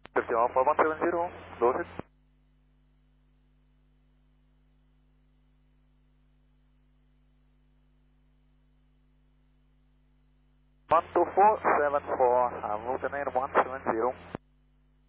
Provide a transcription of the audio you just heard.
50 off for 170, loaded. 12474, Hamilton Air 170.